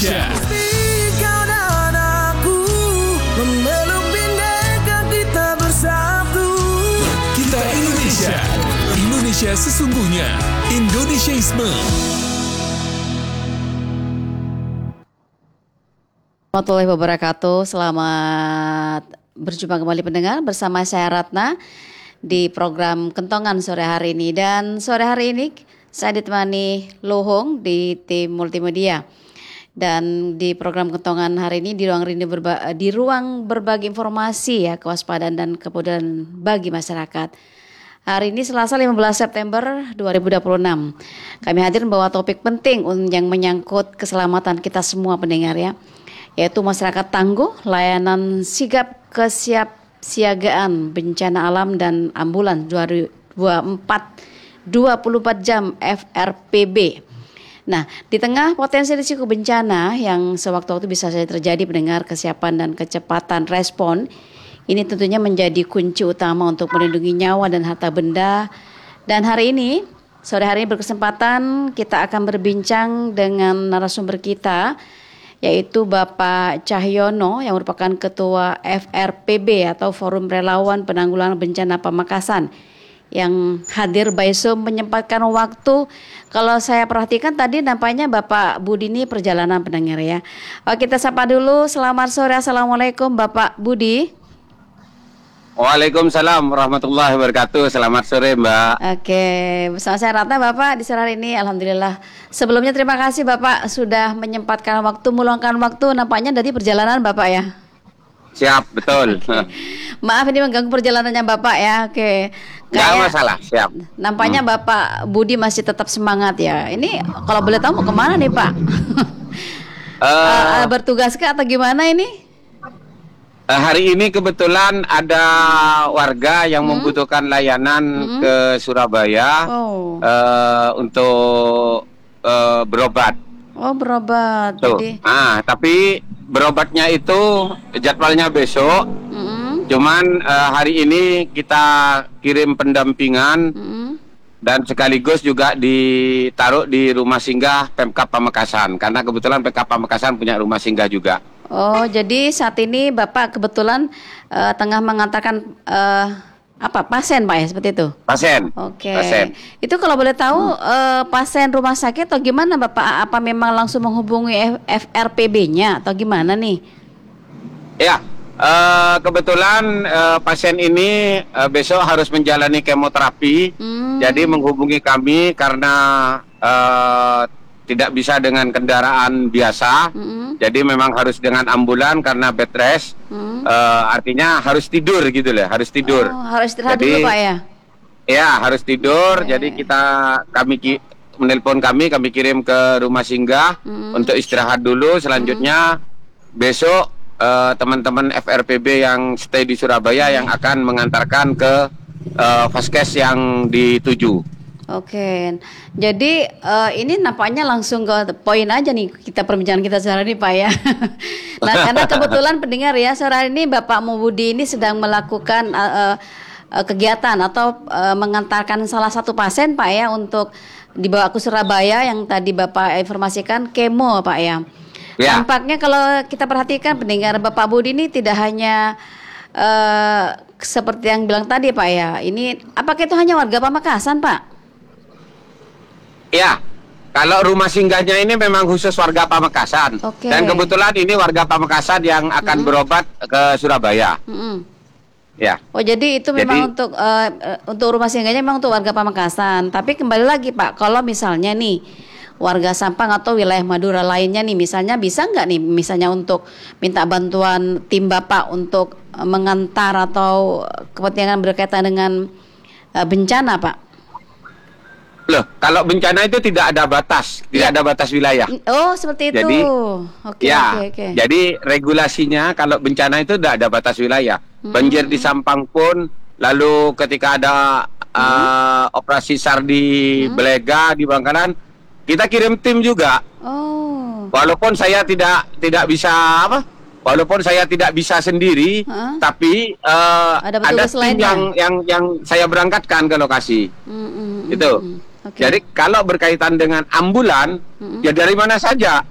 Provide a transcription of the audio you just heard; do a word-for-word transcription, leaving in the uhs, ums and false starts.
Indonesia. Kau dan aku memeluk bineka kita bersatu. Kita Indonesia. Indonesia sesungguhnya. Indonesiaisme. Warahmatullahi wabarakatuh. Selamat berjumpa kembali pendengar bersama saya Ratna di program Kentongan sore hari ini. Dan sore hari ini saya ditemani Lohong di tim multimedia. Dan di program Kentongan hari ini di ruang rindu berba- di ruang berbagi informasi ya, kewaspadaan dan kepedulian bagi masyarakat. Hari ini Selasa lima belas September dua ribu dua puluh enam. Kami hadir membawa topik penting yang menyangkut keselamatan kita semua pendengar ya, yaitu masyarakat tangguh, layanan sigap kesiapsiagaan bencana alam dan ambulan dua puluh empat dua puluh empat jam F R P B. Nah, di tengah potensi risiko bencana yang sewaktu-waktu bisa saja terjadi pendengar, kesiapan dan kecepatan respon ini tentunya menjadi kunci utama untuk melindungi nyawa dan harta benda. Dan hari ini, sore hari ini berkesempatan kita akan berbincang dengan narasumber kita, yaitu Bapak Cahyono yang merupakan Ketua F R P B atau Forum Relawan Penanggulangan Bencana Pamekasan, yang hadir by Zoom menyempatkan waktu. Kalau saya perhatikan tadi nampaknya Bapak Budi ini perjalanan pendengar ya. Oke, kita sapa dulu. Selamat sore, Assalamualaikum Bapak Budi. Waalaikumsalam warahmatullahi wabarakatuh. Selamat sore Mbak. Oke, bersama saya Ratna Bapak di sore hari ini. Alhamdulillah. Sebelumnya terima kasih Bapak sudah menyempatkan waktu, meluangkan waktu. Nampaknya dari perjalanan Bapak ya. Siap, betul. Oke. Maaf ini mengganggu perjalanannya Bapak ya. Oke. Nggak Kayak masalah, siap. Nampaknya hmm. Bapak Budi masih tetap semangat ya. Ini kalau boleh tahu mau kemana nih Pak? uh, uh, bertugas kah atau gimana ini? Uh, hari ini kebetulan ada warga yang hmm? membutuhkan layanan hmm? ke Surabaya oh. uh, untuk uh, berobat. Oh, berobat. Tuh. Jadi Ah, tapi berobatnya itu jadwalnya besok. Mm-hmm. Cuman uh, hari ini kita kirim pendampingan mm-hmm. dan sekaligus juga ditaruh di rumah singgah Pemkab Pamekasan, karena kebetulan Pemkab Pamekasan punya rumah singgah juga. Oh, jadi saat ini Bapak kebetulan uh, tengah mengantarkan uh, apa pasien Pak ya, seperti itu? Pasien. Oke. Pasien. Itu kalau boleh tahu hmm. uh, pasien rumah sakit atau gimana Bapak? Apa memang langsung menghubungi F R P B-nya atau gimana nih? Ya, uh, kebetulan uh, pasien ini uh, besok harus menjalani kemoterapi, hmm. jadi menghubungi kami karena uh, tidak bisa dengan kendaraan biasa, mm-hmm. jadi memang harus dengan ambulan karena bed rest, mm-hmm. uh, artinya harus tidur gitu loh, harus tidur. Oh, harus istirahat jadi, dulu Pak ya? Ya, harus tidur. Okay. Jadi kita kami ki, menelpon kami, kami kirim ke rumah singgah mm-hmm. untuk istirahat dulu. Selanjutnya mm-hmm. besok uh, teman-teman F R P B yang stay di Surabaya mm-hmm. yang akan mengantarkan ke uh, vaskes yang dituju. Oke, jadi uh, ini nampaknya langsung ke poin aja nih kita perbincangan kita sehari ini Pak ya. Nah, karena kebetulan pendengar ya, sore hari ini Bapak Mubudi ini sedang melakukan uh, uh, kegiatan atau uh, mengantarkan salah satu pasien Pak ya untuk dibawa ke Surabaya yang tadi Bapak informasikan kemo Pak ya. Ya. Nampaknya kalau kita perhatikan pendengar, Bapak Budi ini tidak hanya uh, seperti yang bilang tadi Pak ya. Ini apakah itu hanya warga Pamekasan Pak? Ya, kalau rumah singgahnya ini memang khusus warga Pamekasan. Okay. Dan kebetulan ini warga Pamekasan yang akan mm-hmm. berobat ke Surabaya. Mm-hmm. Ya. Oh, jadi itu memang jadi, untuk uh, untuk rumah singgahnya memang untuk warga Pamekasan. Tapi kembali lagi Pak, kalau misalnya nih warga Sampang atau wilayah Madura lainnya nih, misalnya bisa nggak nih, misalnya untuk minta bantuan tim Bapak untuk uh, mengantar atau kepentingan berkaitan dengan uh, bencana Pak? Loh, kalau bencana itu tidak ada batas, tidak ya. ada batas wilayah. Oh, seperti itu. Jadi, oke, ya, oke, oke. Jadi regulasinya kalau bencana itu tidak ada batas wilayah. Hmm. Banjir di Sampang pun, lalu ketika ada hmm. uh, operasi SAR di hmm. Belega, di Bangkalan, kita kirim tim juga. Oh. Walaupun saya tidak tidak bisa apa? Walaupun saya tidak bisa sendiri, huh? tapi uh, ada, ada tim yang yang yang saya berangkatkan ke lokasi. Hmm, hmm, hmm, itu. Hmm. Okay. Jadi kalau berkaitan dengan ambulan, mm-hmm. ya dari mana saja